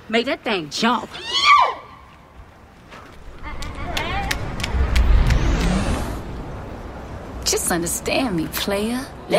Make that thing jump. Just understand me, player.